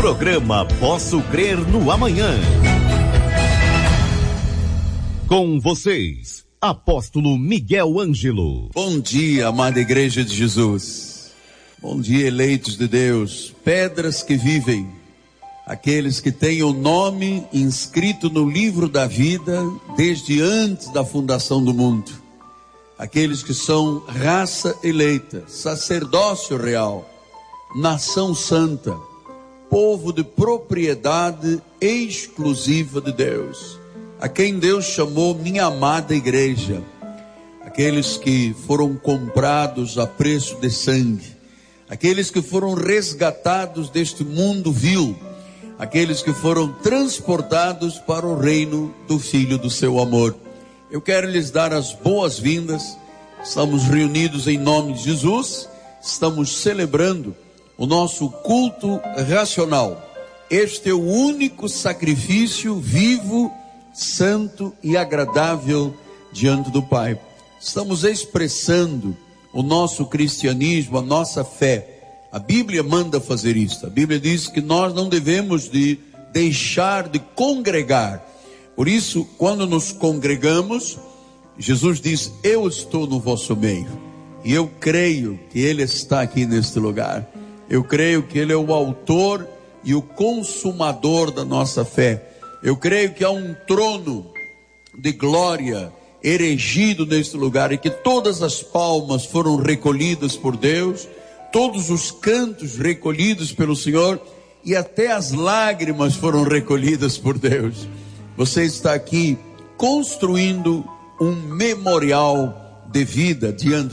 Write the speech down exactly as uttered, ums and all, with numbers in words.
Programa Posso Crer no Amanhã. Com vocês, Apóstolo Miguel Ângelo. Bom dia, amada Igreja de Jesus. Bom dia, eleitos de Deus, pedras que vivem, aqueles que têm o nome inscrito no livro da vida desde antes da fundação do mundo, aqueles que são raça eleita, sacerdócio real, nação santa, povo de propriedade exclusiva de Deus, a quem Deus chamou minha amada igreja, aqueles que foram comprados a preço de sangue, aqueles que foram resgatados deste mundo vil, aqueles que foram transportados para o reino do Filho do seu amor. Eu quero lhes dar as boas-vindas. Estamos reunidos em nome de Jesus, estamos celebrando o nosso culto racional. Este é o único sacrifício vivo, santo e agradável diante do Pai. Estamos expressando o nosso cristianismo, a nossa fé. A Bíblia manda fazer isso. A Bíblia diz que nós não devemos de deixar de congregar. Por isso, quando nos congregamos, Jesus diz: eu estou no vosso meio. E eu creio que Ele está aqui neste lugar. Eu creio que Ele é o autor e o consumador da nossa fé. Eu creio que há um trono de glória erigido neste lugar, e que todas as palmas foram recolhidas por Deus, todos os cantos recolhidos pelo Senhor, e até as lágrimas foram recolhidas por Deus. Você está aqui construindo um memorial de vida diante